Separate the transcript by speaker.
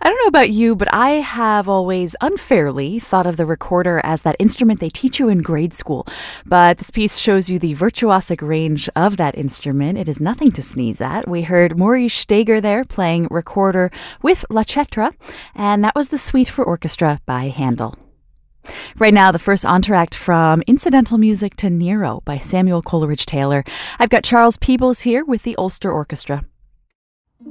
Speaker 1: I don't know about you, but I have always unfairly thought of the recorder as that instrument they teach you in grade school. But this piece shows you the virtuosic range of that instrument. It is nothing to sneeze at. We heard Maurice Steger there playing recorder with La Cetra, and that was the Suite for Orchestra by Handel. Right now, the first entr'acte from Incidental Music to Nero by Samuel Coleridge Taylor. I've got Charles Peebles here with the Ulster Orchestra.